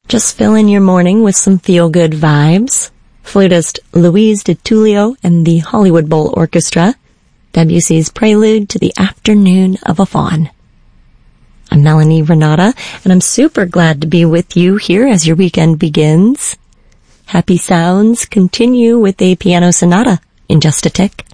Just fill in your morning with some feel-good vibes. Flutist Louise de Tullio and the Hollywood Bowl Orchestra, Debussy's Prelude to the Afternoon of a Faun. I'm Melanie Renata, and I'm super glad to be with you here as your weekend begins. Happy sounds continue with a piano sonata in just a tick.